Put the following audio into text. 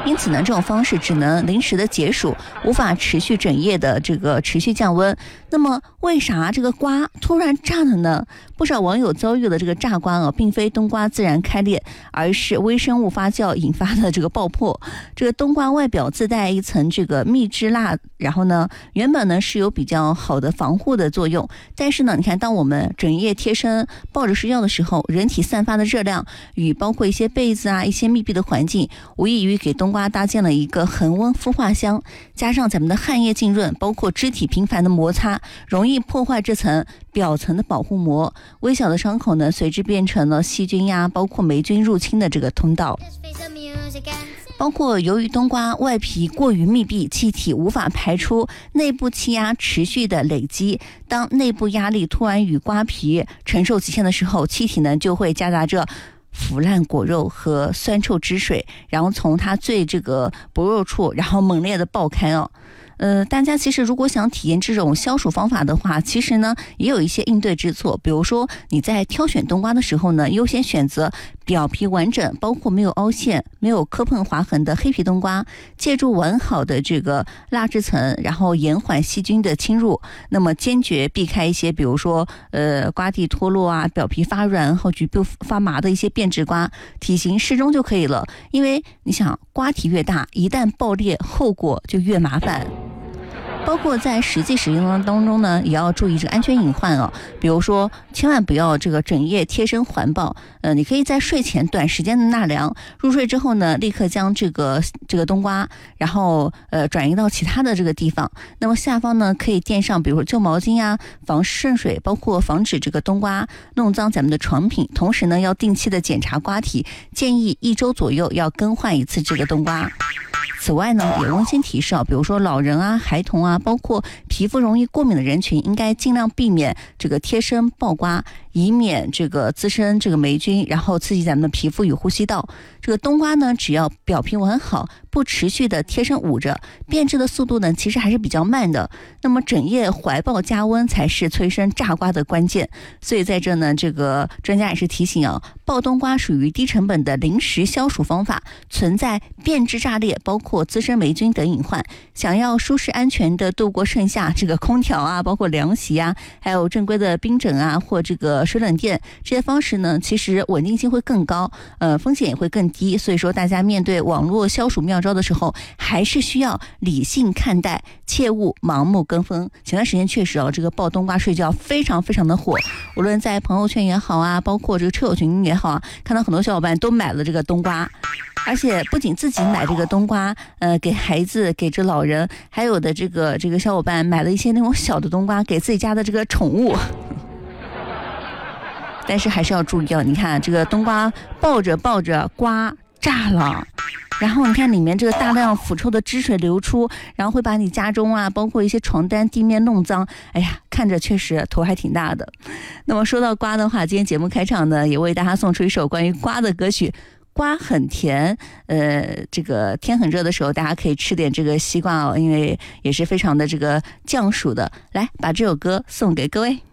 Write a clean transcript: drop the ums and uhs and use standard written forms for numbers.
因此呢，这种方式只能临时的解暑，无法持续整夜的这个持续降温。那么为啥这个瓜突然炸了呢？不少网友遭遇了这个炸瓜并非冬瓜自然开裂，而是微生物发酵引发的这个爆破。这个冬瓜外表自带一层这个蜜汁蜡，然后呢，原本呢是有比较好的防护的作用，但是呢，你看，当我们整夜贴身抱着睡觉的时候，人体散发的热量与包括一些被子一些密闭的环境，无异于给冬瓜搭建了一个恒温孵化箱，加上咱们的汗液浸润，包括肢体频繁的摩擦，容易破坏这层表层的保护膜，微小的伤口呢随之变成了细菌包括霉菌入侵的这个通道。包括由于冬瓜外皮过于密闭，气体无法排出，内部气压持续的累积，当内部压力突然与瓜皮承受极限的时候，气体呢就会夹杂着腐烂果肉和酸臭汁水，然后从它最这个薄弱处，然后猛烈的爆开大家其实如果想体验这种消暑方法的话，其实呢也有一些应对之策。比如说你在挑选冬瓜的时候呢，优先选择表皮完整，包括没有凹陷、没有磕碰划痕的黑皮冬瓜，借助完好的这个蜡质层，然后延缓细菌的侵入。那么坚决避开一些比如说瓜蒂脱落表皮发软后局部发麻的一些变质瓜，体型适中就可以了。因为你想，瓜体越大，一旦爆裂，后果就越麻烦。包括在实际使用当中呢，也要注意这个安全隐患比如说千万不要这个整夜贴身环抱，你可以在睡前短时间的纳凉，入睡之后呢，立刻将这个冬瓜，然后转移到其他的这个地方。那么下方呢，可以垫上比如说旧毛巾防渗水，包括防止这个冬瓜弄脏咱们的床品。同时呢，要定期的检查瓜体，建议1周左右要更换一次这个冬瓜。此外呢，也温馨提示比如说老人孩童包括皮肤容易过敏的人群，应该尽量避免这个贴身抱瓜，以免这个滋生这个霉菌，然后刺激咱们的皮肤与呼吸道。这个冬瓜呢，只要表皮完好，不持续的贴身捂着，变质的速度呢其实还是比较慢的。那么整夜怀抱加温才是催生炸瓜的关键。所以在这呢，这个专家也是提醒爆冬瓜属于低成本的临时消暑方法，存在变质炸裂，包括滋生霉菌等隐患。想要舒适安全的度过盛夏，这个空调包括凉席还有正规的冰枕或这个水冷垫，这些方式呢其实稳定性会更高，风险也会更低。所以说大家面对网络消暑妙招的时候，还是需要理性看待，切勿盲目跟风。前段时间确实这个爆冬瓜睡觉非常非常的火，无论在朋友圈也好包括这个车友群也好看到很多小伙伴都买了这个冬瓜，而且不仅自己买这个冬瓜，给孩子，给这老人，还有的这个小伙伴买了一些那种小的冬瓜给自己家的这个宠物。但是还是要注意你看这个冬瓜抱着瓜炸了，然后你看里面这个大量腐臭的汁水流出，然后会把你家中包括一些床单地面弄脏，哎呀，看着确实头还挺大的。那么说到瓜的话，今天节目开场呢，也为大家送出一首关于瓜的歌曲。瓜很甜，这个天很热的时候，大家可以吃点这个西瓜因为也是非常的这个降暑的。来，把这首歌送给各位。